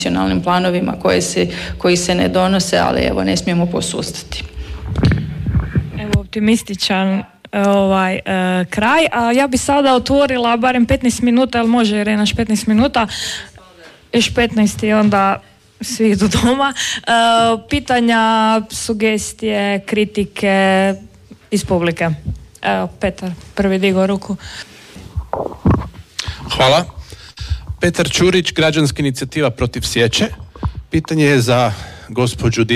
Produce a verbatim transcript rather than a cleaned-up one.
nacionalnim planovima koje se, koji se ne donose, ali evo ne smijemo posustati. Evo optimističan ovaj e, kraj, a ja bi sada otvorila barem petnaest minuta, jel može jer je naš petnaest minuta, još petnaest i onda svi idu doma. E, pitanja, sugestije, kritike iz publike. Evo, Petar, prvi digo ruku. Hvala. Petar Čurić, građanska inicijativa protiv sječe. Pitanje je za gospođu